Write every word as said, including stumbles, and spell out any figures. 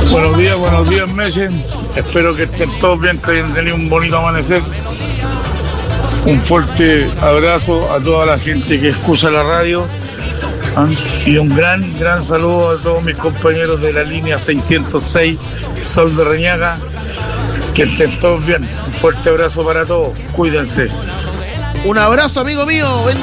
Buenos días, buenos días, Mechen. Espero que estén todos bien, que hayan tenido un bonito amanecer. Un fuerte abrazo a toda la gente que escucha la radio. ¿eh? Y un gran, gran saludo a todos mis compañeros de la línea seiscientos seis, Sol de Reñaca. Que estén todos bien. Un fuerte abrazo para todos. Cuídense. Un abrazo, amigo mío.